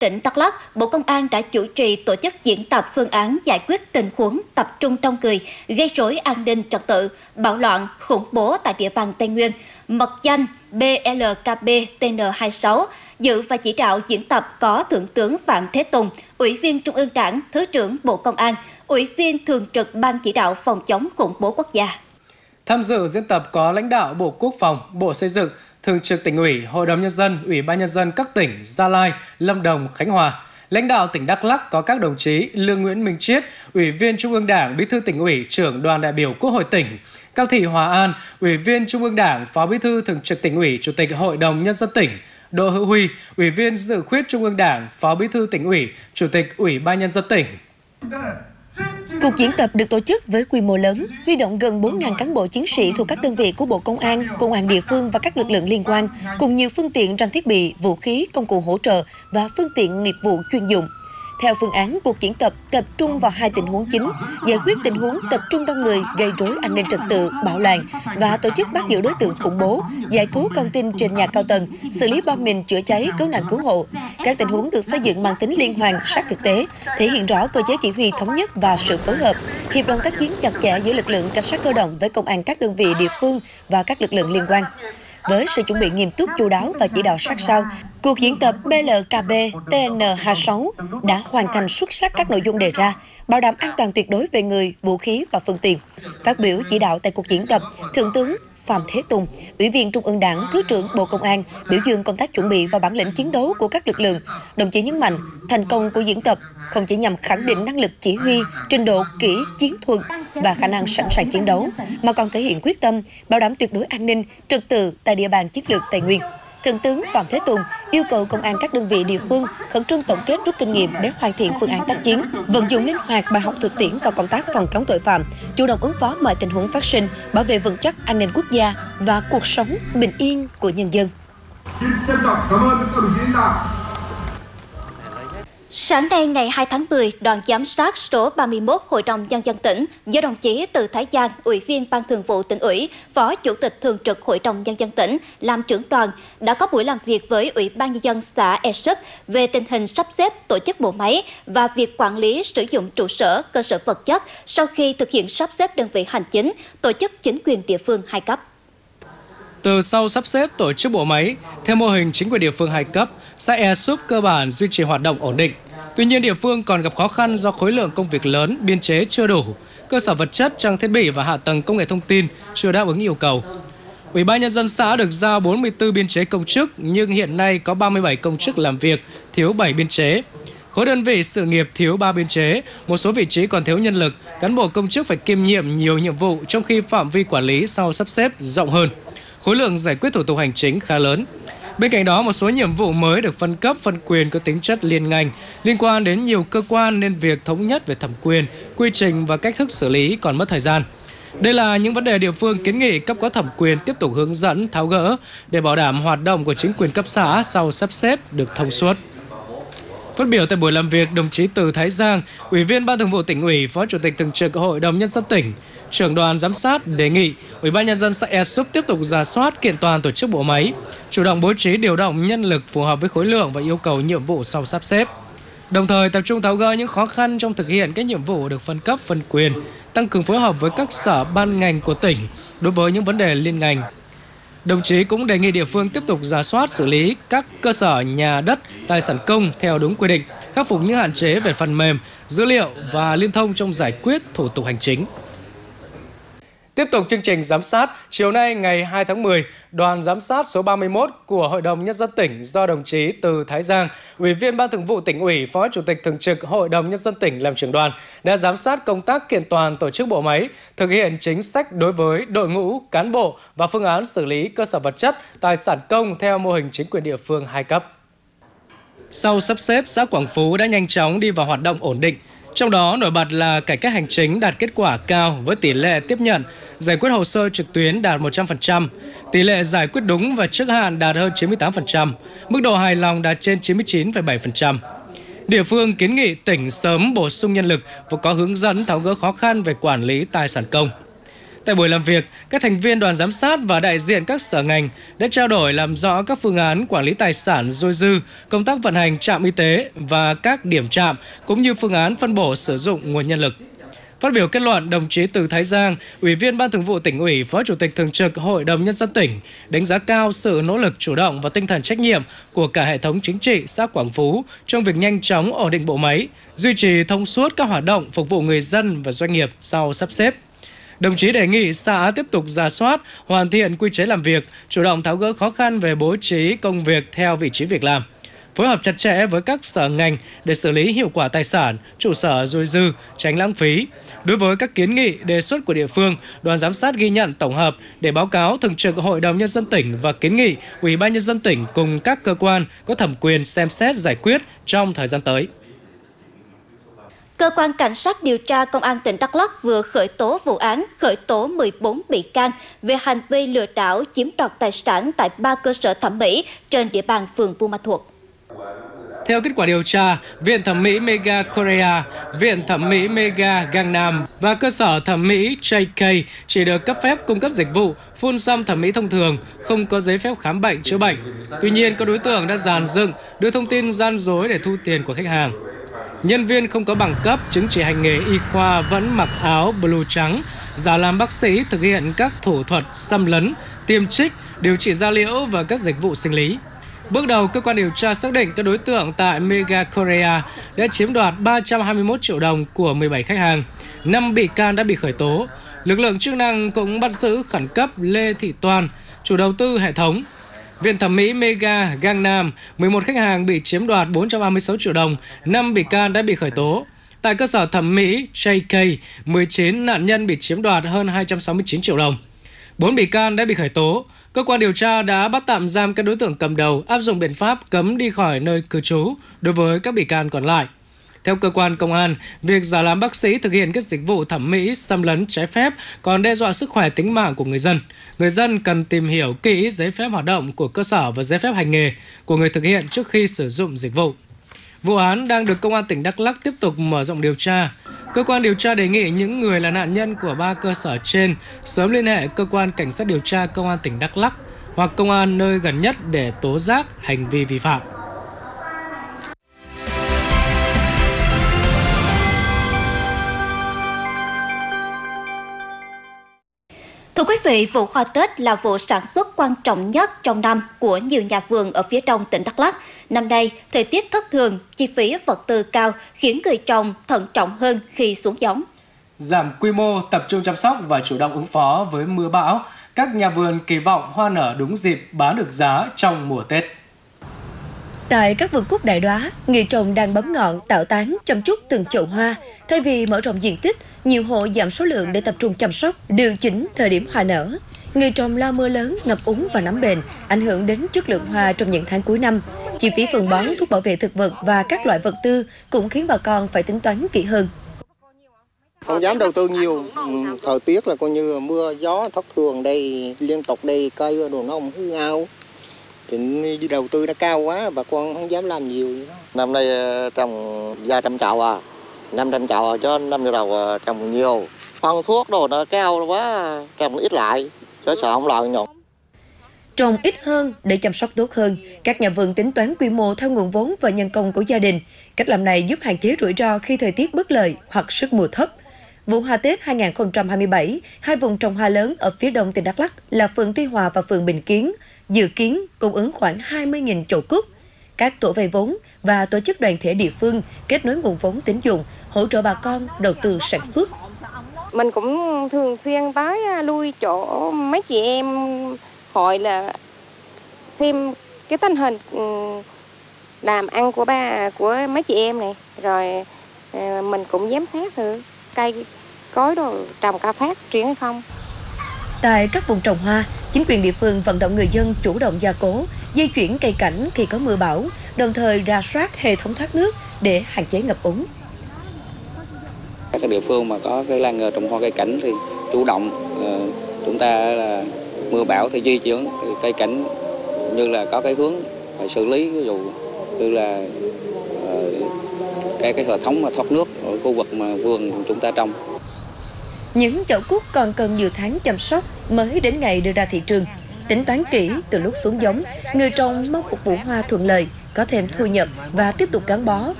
Tỉnh Đắk Lắk, Bộ Công an đã chủ trì tổ chức diễn tập phương án giải quyết tình huống tập trung đông người gây rối an ninh trật tự, bạo loạn, khủng bố tại địa bàn Tây Nguyên, mật danh BLKB-TN26. Dự và chỉ đạo diễn tập có Thượng tướng Phạm Thế Tùng, Ủy viên Trung ương Đảng, Thứ trưởng Bộ Công an, Ủy viên Thường trực Ban Chỉ đạo phòng chống khủng bố quốc gia. Tham dự diễn tập có lãnh đạo Bộ Quốc phòng, Bộ Xây dựng, Thường trực Tỉnh ủy, Hội đồng Nhân dân, Ủy ban Nhân dân các tỉnh Gia Lai, Lâm Đồng, Khánh Hòa. Lãnh đạo tỉnh Đắk Lắk có các đồng chí Lương Nguyễn Minh Chiết, Ủy viên Trung ương Đảng, Bí thư Tỉnh ủy, Trưởng đoàn đại biểu Quốc hội tỉnh; Cao Thị Hòa An, Ủy viên Trung ương Đảng, Phó Bí thư Thường trực Tỉnh ủy, Chủ tịch Hội đồng Nhân dân tỉnh; Đỗ Hữu Huy, Ủy viên Dự khuyết Trung ương Đảng, Phó Bí thư Tỉnh ủy, Chủ tịch Ủy ban Nhân dân tỉnh. Cuộc diễn tập được tổ chức với quy mô lớn, huy động gần 4.000 cán bộ chiến sĩ thuộc các đơn vị của Bộ Công an địa phương và các lực lượng liên quan, cùng nhiều phương tiện trang thiết bị, vũ khí, công cụ hỗ trợ và phương tiện nghiệp vụ chuyên dụng. Theo phương án, cuộc diễn tập tập trung vào hai tình huống chính: giải quyết tình huống tập trung đông người gây rối an ninh trật tự, bạo loạn và tổ chức bắt giữ đối tượng khủng bố, giải cứu con tin trên nhà cao tầng, xử lý bom mìn, chữa cháy, cứu nạn cứu hộ. Các tình huống được xây dựng mang tính liên hoàn, sát thực tế, thể hiện rõ cơ chế chỉ huy thống nhất và sự phối hợp, hiệp đồng tác chiến chặt chẽ giữa lực lượng cảnh sát cơ động với công an các đơn vị địa phương và các lực lượng liên quan. Với sự chuẩn bị nghiêm túc, chu đáo và chỉ đạo sát sao, cuộc diễn tập BLKB-TN26 đã hoàn thành xuất sắc các nội dung đề ra, bảo đảm an toàn tuyệt đối về người, vũ khí và phương tiện. Phát biểu chỉ đạo tại cuộc diễn tập, Thượng tướng Phạm Thế Tùng, Ủy viên Trung ương Đảng, Thứ trưởng Bộ Công an biểu dương công tác chuẩn bị và bản lĩnh chiến đấu của các lực lượng. Đồng chí nhấn mạnh, thành công của diễn tập không chỉ nhằm khẳng định năng lực chỉ huy, trình độ kỹ chiến thuật và khả năng sẵn sàng chiến đấu, mà còn thể hiện quyết tâm bảo đảm tuyệt đối an ninh, trật tự tại địa bàn chiến lược Tây Nguyên. Thượng tướng Phạm Thế Tùng yêu cầu công an các đơn vị địa phương khẩn trương tổng kết rút kinh nghiệm để hoàn thiện phương án tác chiến, vận dụng linh hoạt bài học thực tiễn vào công tác phòng chống tội phạm, chủ động ứng phó mọi tình huống phát sinh, bảo vệ vững chắc an ninh quốc gia và cuộc sống bình yên của nhân dân. Sáng nay ngày 2 tháng 10, đoàn giám sát số 31 Hội đồng Nhân dân tỉnh do đồng chí Từ Thái Giang, Ủy viên Ban Thường vụ Tỉnh ủy, Phó Chủ tịch Thường trực Hội đồng Nhân dân tỉnh làm trưởng đoàn đã có buổi làm việc với Ủy ban Nhân dân xã E Súp về tình hình sắp xếp tổ chức bộ máy và việc quản lý sử dụng trụ sở, cơ sở vật chất sau khi thực hiện sắp xếp đơn vị hành chính, tổ chức chính quyền địa phương 2 cấp. Từ sau sắp xếp tổ chức bộ máy, theo mô hình chính quyền địa phương 2 cấp, xã E Súp cơ bản duy trì hoạt động ổn định. Tuy nhiên, địa phương còn gặp khó khăn do khối lượng công việc lớn, biên chế chưa đủ, cơ sở vật chất, trang thiết bị và hạ tầng công nghệ thông tin chưa đáp ứng yêu cầu. Ủy ban Nhân dân xã được giao 44 biên chế công chức, nhưng hiện nay có 37 công chức làm việc, thiếu 7 biên chế. Khối đơn vị sự nghiệp thiếu 3 biên chế, một số vị trí còn thiếu nhân lực, cán bộ công chức phải kiêm nhiệm nhiều nhiệm vụ trong khi phạm vi quản lý sau sắp xếp rộng hơn. Khối lượng giải quyết thủ tục hành chính khá lớn. Bên cạnh đó, một số nhiệm vụ mới được phân cấp, phân quyền có tính chất liên ngành, liên quan đến nhiều cơ quan nên việc thống nhất về thẩm quyền, quy trình và cách thức xử lý còn mất thời gian. Đây là những vấn đề địa phương kiến nghị cấp có thẩm quyền tiếp tục hướng dẫn, tháo gỡ để bảo đảm hoạt động của chính quyền cấp xã sau sắp xếp được thông suốt. Phát biểu tại buổi làm việc, đồng chí Từ Thái Giang, Ủy viên Ban Thường vụ Tỉnh ủy, Phó Chủ tịch Thường trực Hội đồng Nhân dân tỉnh, Trưởng đoàn giám sát đề nghị Ủy ban Nhân dân xã E Súp tiếp tục rà soát kiện toàn tổ chức bộ máy, chủ động bố trí điều động nhân lực phù hợp với khối lượng và yêu cầu nhiệm vụ sau sắp xếp. Đồng thời tập trung tháo gỡ những khó khăn trong thực hiện các nhiệm vụ được phân cấp, phân quyền, tăng cường phối hợp với các sở ban ngành của tỉnh đối với những vấn đề liên ngành. Đồng chí cũng đề nghị địa phương tiếp tục rà soát xử lý các cơ sở nhà đất, tài sản công theo đúng quy định, khắc phục những hạn chế về phần mềm, dữ liệu và liên thông trong giải quyết thủ tục hành chính. Tiếp tục chương trình giám sát, chiều nay ngày 2 tháng 10, đoàn giám sát số 31 của Hội đồng Nhân dân tỉnh do đồng chí Từ Thái Giang, Ủy viên Ban Thường vụ Tỉnh ủy, Phó Chủ tịch Thường trực Hội đồng Nhân dân tỉnh làm trưởng đoàn, đã giám sát công tác kiện toàn tổ chức bộ máy, thực hiện chính sách đối với đội ngũ, cán bộ và phương án xử lý cơ sở vật chất, tài sản công theo mô hình chính quyền địa phương 2 cấp. Sau sắp xếp, xã Quảng Phú đã nhanh chóng đi vào hoạt động ổn định. Trong đó, nổi bật là cải cách hành chính đạt kết quả cao với tỷ lệ tiếp nhận, giải quyết hồ sơ trực tuyến đạt 100%, tỷ lệ giải quyết đúng và trước hạn đạt hơn 98%, mức độ hài lòng đạt trên 99,7%. Địa phương kiến nghị tỉnh sớm bổ sung nhân lực và có hướng dẫn tháo gỡ khó khăn về quản lý tài sản công. Tại buổi làm việc, các thành viên đoàn giám sát và đại diện các sở ngành đã trao đổi làm rõ các phương án quản lý tài sản dôi dư, công tác vận hành trạm y tế và các điểm trạm, cũng như phương án phân bổ sử dụng nguồn nhân lực. Phát biểu kết luận, đồng chí Từ Thái Giang, Ủy viên Ban Thường vụ Tỉnh ủy, Phó Chủ tịch Thường trực Hội đồng Nhân dân tỉnh, đánh giá cao sự nỗ lực chủ động và tinh thần trách nhiệm của cả hệ thống chính trị xã Quảng Phú trong việc nhanh chóng ổn định bộ máy, duy trì thông suốt các hoạt động phục vụ người dân và doanh nghiệp sau sắp xếp. Đồng chí đề nghị xã tiếp tục rà soát, hoàn thiện quy chế làm việc, chủ động tháo gỡ khó khăn về bố trí công việc theo vị trí việc làm, phối hợp chặt chẽ với các sở ngành để xử lý hiệu quả tài sản, trụ sở dôi dư, tránh lãng phí. Đối với các kiến nghị, đề xuất của địa phương, đoàn giám sát ghi nhận tổng hợp để báo cáo Thường trực Hội đồng Nhân dân tỉnh và kiến nghị Ủy ban Nhân dân tỉnh cùng các cơ quan có thẩm quyền xem xét giải quyết trong thời gian tới. Cơ quan Cảnh sát điều tra Công an tỉnh Đắk Lắk vừa khởi tố vụ án khởi tố 14 bị can về hành vi lừa đảo chiếm đoạt tài sản tại 3 cơ sở thẩm mỹ trên địa bàn phường Buôn Ma Thuột. Theo kết quả điều tra, Viện Thẩm mỹ Mega Korea, Viện Thẩm mỹ Mega Gangnam và cơ sở thẩm mỹ JK chỉ được cấp phép cung cấp dịch vụ phun xăm thẩm mỹ thông thường, không có giấy phép khám bệnh chữa bệnh. Tuy nhiên, các đối tượng đã dàn dựng, đưa thông tin gian dối để thu tiền của khách hàng. Nhân viên không có bằng cấp, chứng chỉ hành nghề y khoa vẫn mặc áo blue trắng, giả làm bác sĩ thực hiện các thủ thuật xâm lấn, tiêm trích, điều trị da liễu và các dịch vụ sinh lý. Bước đầu, cơ quan điều tra xác định các đối tượng tại Mega Korea đã chiếm đoạt 321 triệu đồng của 17 khách hàng. 5 bị can đã bị khởi tố. Lực lượng chức năng cũng bắt giữ khẩn cấp Lê Thị Toan, chủ đầu tư hệ thống. Viện Thẩm mỹ Mega Gangnam, 11 khách hàng bị chiếm đoạt 436 triệu đồng, 5 bị can đã bị khởi tố. Tại cơ sở thẩm mỹ JK, 19 nạn nhân bị chiếm đoạt hơn 269 triệu đồng. 4 bị can đã bị khởi tố. Cơ quan điều tra đã bắt tạm giam các đối tượng cầm đầu, áp dụng biện pháp cấm đi khỏi nơi cư trú đối với các bị can còn lại. Theo cơ quan công an, việc giả làm bác sĩ thực hiện các dịch vụ thẩm mỹ xâm lấn trái phép còn đe dọa sức khỏe tính mạng của người dân. Người dân cần tìm hiểu kỹ giấy phép hoạt động của cơ sở và giấy phép hành nghề của người thực hiện trước khi sử dụng dịch vụ. Vụ án đang được Công an tỉnh Đắk Lắk tiếp tục mở rộng điều tra. Cơ quan điều tra đề nghị những người là nạn nhân của 3 cơ sở trên sớm liên hệ cơ quan cảnh sát điều tra Công an tỉnh Đắk Lắk hoặc công an nơi gần nhất để tố giác hành vi vi phạm. Thưa quý vị, vụ hoa Tết là vụ sản xuất quan trọng nhất trong năm của nhiều nhà vườn ở phía đông tỉnh Đắk Lắk. Năm nay, thời tiết thất thường, chi phí vật tư cao khiến người trồng thận trọng hơn khi xuống giống. Giảm quy mô, tập trung chăm sóc và chủ động ứng phó với mưa bão, các nhà vườn kỳ vọng hoa nở đúng dịp bán được giá trong mùa Tết. Tại các vườn cúc đại đóa, người trồng đang bấm ngọn, tạo tán, chăm chút từng chậu hoa. Thay vì mở rộng diện tích, nhiều hộ giảm số lượng để tập trung chăm sóc, điều chỉnh thời điểm hoa nở. Người trồng lo mưa lớn, ngập úng và nấm bệnh, ảnh hưởng đến chất lượng hoa trong những tháng cuối năm. Chi phí phân bón, thuốc bảo vệ thực vật và các loại vật tư cũng khiến bà con phải tính toán kỹ hơn. Không dám đầu tư nhiều, thời tiết là coi như mưa gió thất thường đây, liên tục đây, cây đồ nó không hư hao. Thì đầu tư nó cao quá, bà con không dám làm nhiều. Năm nay trồng vài trăm chậu 500 chậu cho năm giờ đầu trồng nhiều. Phân thuốc đồ nó cao quá, trồng ít lại, cho sợ không lợi nhột. Trồng ít hơn để chăm sóc tốt hơn, các nhà vườn tính toán quy mô theo nguồn vốn và nhân công của gia đình. Cách làm này giúp hạn chế rủi ro khi thời tiết bất lợi hoặc sức mùa thấp. Vụ hoa Tết 2027, hai vùng trồng hoa lớn ở phía đông tỉnh Đắk Lắk là phường Tuy Hòa và phường Bình Kiến, dự kiến cung ứng khoảng 20.000 chậu cúc. Các tổ vay vốn và tổ chức đoàn thể địa phương kết nối nguồn vốn tín dụng, hỗ trợ bà con đầu tư sản xuất. Mình cũng thường xuyên tới lui chỗ mấy chị em hỏi là xem cái tình hình làm ăn của mấy chị em này, rồi mình cũng giám sát thử cây cối đồ trồng cao phát triển hay không. Tại các vùng trồng hoa, chính quyền địa phương vận động người dân chủ động gia cố, di chuyển cây cảnh khi có mưa bão, đồng thời rà soát hệ thống thoát nước để hạn chế ngập úng. Các địa phương mà có cái làng nghề trồng hoa cây cảnh thì chủ động, chúng ta là mưa bão thì di chuyển cây cảnh như là có cái hướng xử lý, ví dụ như là cái hệ thống mà thoát nước ở khu vực mà vườn chúng ta trồng. Những chậu cúc còn cần nhiều tháng chăm sóc mới đến ngày đưa ra thị trường. Tính toán kỹ từ lúc xuống giống, người trồng mong một vụ hoa thuận lợi, có thêm thu nhập và tiếp tục gắn bó